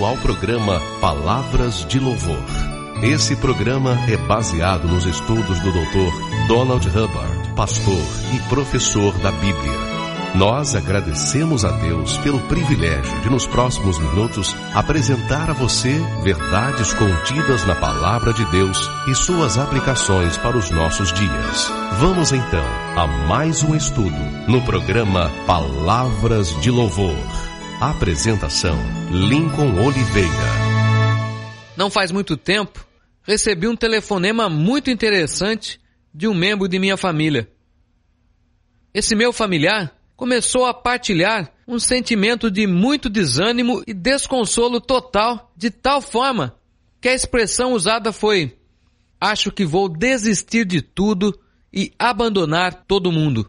bem-vindo ao programa Palavras de Louvor. Esse programa é baseado nos estudos do Dr. Donald Hubbard, pastor e professor da Bíblia. Nós agradecemos a Deus pelo privilégio de, nos próximos minutos, apresentar a você verdades contidas na Palavra de Deus e suas aplicações para os nossos dias. Vamos então a mais um estudo no programa Palavras de Louvor. Apresentação: Lincoln Oliveira. Não faz muito tempo, recebi um telefonema muito interessante de um membro de minha família. Esse meu familiar começou a partilhar um sentimento de muito desânimo e desconsolo total, de tal forma que a expressão usada foi: acho que vou desistir de tudo e abandonar todo mundo.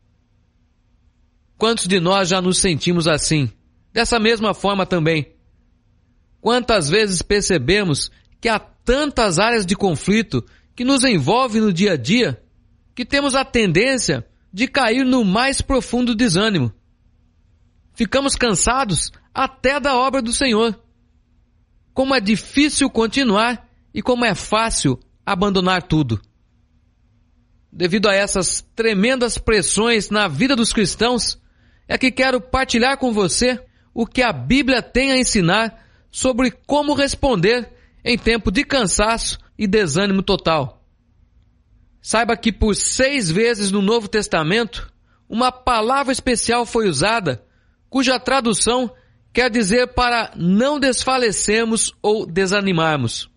Quantos de nós já nos sentimos assim? Dessa mesma forma também. Quantas vezes percebemos que há tantas áreas de conflito que nos envolvem no dia a dia, que temos a tendência de cair no mais profundo desânimo. Ficamos cansados até da obra do Senhor. Como é difícil continuar e como é fácil abandonar tudo. Devido a essas tremendas pressões na vida dos cristãos, é que quero partilhar com você o que a Bíblia tem a ensinar sobre como responder em tempo de cansaço e desânimo total. Saiba que por 6 vezes no Novo Testamento, uma palavra especial foi usada, cuja tradução quer dizer para não desfalecermos ou desanimarmos.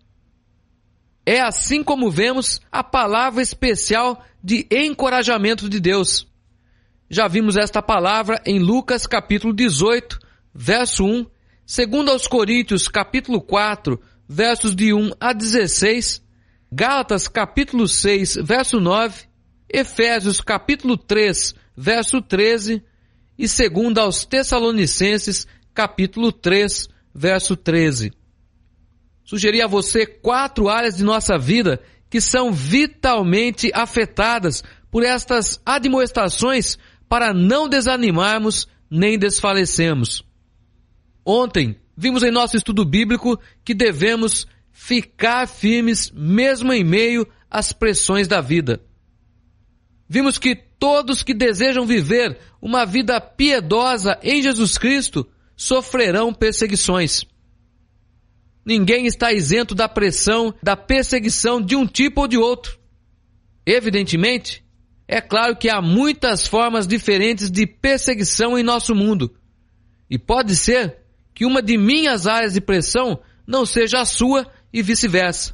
É assim como vemos a palavra especial de encorajamento de Deus. Já vimos esta palavra em Lucas capítulo 18, verso 1, 2 Coríntios capítulo 4, versos de 1 a 16, Gálatas capítulo 6, verso 9, Efésios capítulo 3, verso 13 e 2 aos Tessalonicenses capítulo 3, verso 13. Sugeri a você 4 áreas de nossa vida que são vitalmente afetadas por estas admoestações para não desanimarmos nem desfalecermos. Ontem, vimos em nosso estudo bíblico que devemos ficar firmes mesmo em meio às pressões da vida. Vimos que todos que desejam viver uma vida piedosa em Jesus Cristo sofrerão perseguições. Ninguém está isento da pressão, da perseguição de um tipo ou de outro. Evidentemente, é claro que há muitas formas diferentes de perseguição em nosso mundo. E pode ser que uma de minhas áreas de pressão não seja a sua e vice-versa.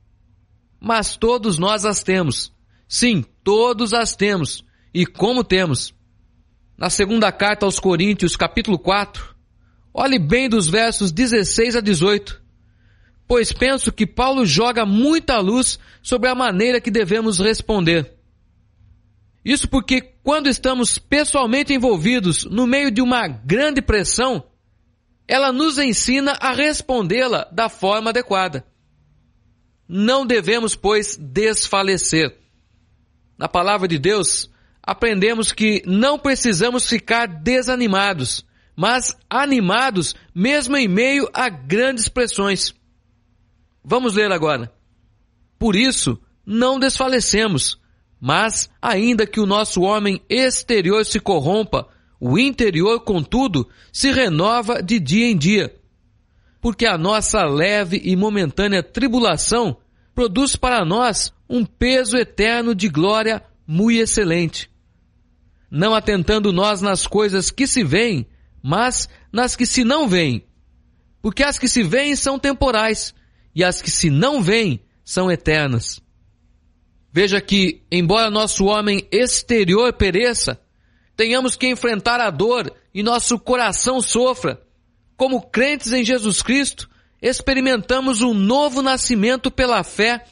Mas todos nós as temos. Sim, todos as temos. E como temos? Na segunda carta aos Coríntios, capítulo 4, olhe bem dos versos 16 a 18. Pois penso que Paulo joga muita luz sobre a maneira que devemos responder. Isso porque quando estamos pessoalmente envolvidos no meio de uma grande pressão, ela nos ensina a respondê-la da forma adequada. Não devemos, pois, desfalecer. Na palavra de Deus, aprendemos que não precisamos ficar desanimados, mas animados mesmo em meio a grandes pressões. Vamos ler agora. Por isso, não desfalecemos, mas ainda que o nosso homem exterior se corrompa, o interior, contudo, se renova de dia em dia, porque a nossa leve e momentânea tribulação produz para nós um peso eterno de glória muito excelente. Não atentando nós nas coisas que se veem, mas nas que se não veem, porque as que se veem são temporais, e as que se não veem são eternas. Veja que, embora nosso homem exterior pereça, tenhamos que enfrentar a dor e nosso coração sofra. Como crentes em Jesus Cristo, experimentamos um novo nascimento pela fé